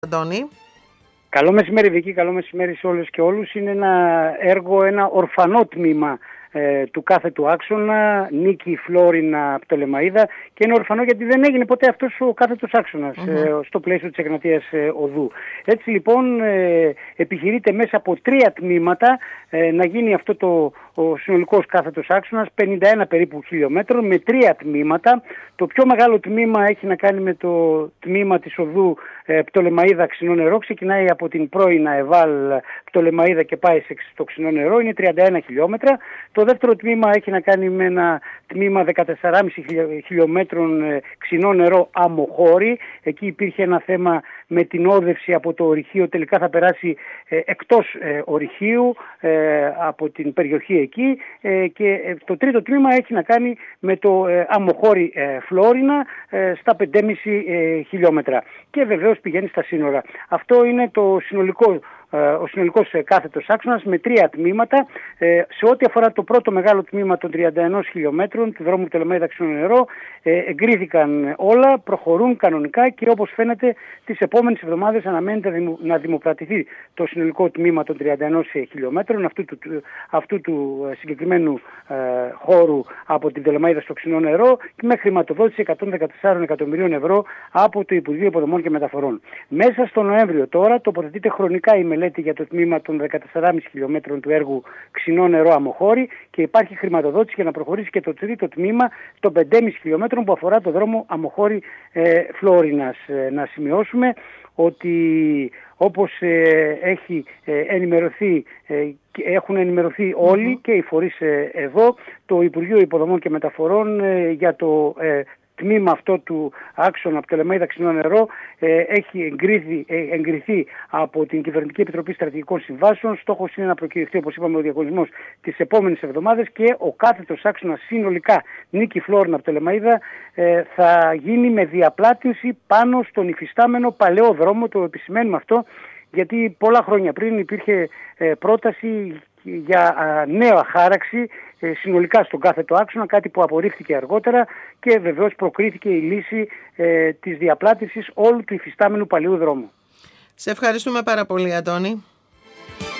Αντώνη. Καλό μεσημέρι Βίκη, καλό μεσημέρι σε όλους και όλους. Είναι ένα έργο, ένα ορφανό τμήμα του κάθετου άξονα, Νίκη Φλόρινα Πτολεμαΐδα, και είναι ορφανό γιατί δεν έγινε ποτέ αυτός ο κάθετος άξονας στο πλαίσιο της Εγνατίας Οδού. Έτσι λοιπόν επιχειρείται μέσα από 3 τμήματα να γίνει αυτό ο συνολικός κάθετος άξονας, 51 περίπου χιλιόμετρων με 3 τμήματα. Το πιο μεγάλο τμήμα έχει να κάνει με το τμήμα της οδού Πτολεμαΐδα Ξινό Νερό. Ξεκινάει από την πρώην ΑΕΒΑΛ Πτολεμαΐδα και πάει στο Ξινό Νερό, είναι 31 χιλιόμετρα. Το δεύτερο τμήμα έχει να κάνει με ένα τμήμα 14,5 χιλιόμετρων Ξινό Νερό Αμοχώρη. Εκεί υπήρχε ένα θέμα με την όδευση από το ορυχείο, τελικά θα περάσει εκτός ορυχείου από την περιοχή εκεί, και το τρίτο τμήμα έχει να κάνει με το Αμοχώρη Φλόρινα στα 5,5 χιλιόμετρα και βεβαίως πηγαίνει στα σύνορα. Αυτό είναι ο συνολικός κάθετος άξονας με 3 τμήματα. Σε ό,τι αφορά το πρώτο μεγάλο τμήμα των 31 χιλιόμετρων του δρόμου Πτολεμαΐδα Ξινό Νερό, εγκρίθηκαν όλα, προχωρούν κανονικά και όπως φαίνεται τις επόμενες εβδομάδες αναμένεται να δημοπρατηθεί το συνολικό τμήμα των 31 χιλιόμετρων αυτού του συγκεκριμένου χώρου από την Πτολεμαΐδα στο Ξινό Νερό, με χρηματοδότηση 114 εκατομμυρίων ευρώ από το Υπουργείο Υποδομών και Μεταφορών. Μέσα στο Νοέμβριο τώρα τοποθετείται χρονικά η μελέτη για το τμήμα των 14,5 χιλιόμετρων του έργου Ξινό Νερό Αμοχώρη και υπάρχει χρηματοδότηση για να προχωρήσει και το τρίτο τμήμα των 5,5 χιλιόμετρων που αφορά το δρόμο Αμοχώρη Φλόρινας. Να σημειώσουμε ότι όπως έχουν ενημερωθεί όλοι και οι φορείς εδώ, το Υπουργείο Υποδομών και Μεταφορών για το τμήμα αυτό του άξονα Πτολεμαΐδα Ξινό Νερό έχει εγκριθεί από την Κυβερνητική Επιτροπή Στρατηγικών Συμβάσεων. Στόχος είναι να προκηρυχθεί, όπως είπαμε, ο διαγωνισμός τις επόμενες εβδομάδες και ο κάθετος άξονας συνολικά Νίκη Φλόρινα Πτολεμαΐδα θα γίνει με διαπλάτηση πάνω στον υφιστάμενο παλαιό δρόμο. Το επισημαίνουμε αυτό γιατί πολλά χρόνια πριν υπήρχε πρόταση για νέα χάραξη συνολικά στον κάθετο άξονα, κάτι που απορρίφθηκε αργότερα και βεβαίως προκρίθηκε η λύση της διαπλάτησης όλου του υφιστάμενου παλαιού δρόμου. Σε ευχαριστούμε πάρα πολύ, Αντώνη.